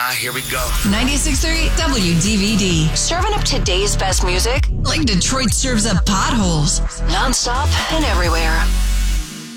Here we go. 96.3 WDVD. Serving up today's best music like Detroit serves up potholes. Nonstop and everywhere.